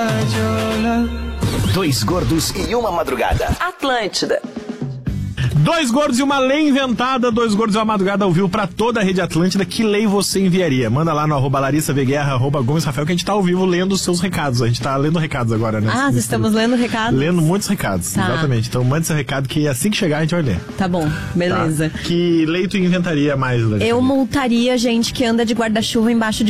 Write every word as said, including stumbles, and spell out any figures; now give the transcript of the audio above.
Dois gordos e uma madrugada. Atlântida. Dois gordos e uma lei inventada, dois gordos e uma madrugada ao vivo pra toda a rede Atlântida. Que lei você enviaria? Manda lá no arroba Larissa Veguerra, arroba Gomes Rafael, que a gente tá ao vivo lendo os seus recados. A gente tá lendo recados agora, né? Ah, estamos lendo recados? Lendo muitos recados, tá. Exatamente. Então manda seu recado que assim que chegar a gente vai ler. Tá bom, beleza. Tá. Que lei tu inventaria mais, Larissa? Eu multaria gente que anda de guarda-chuva embaixo de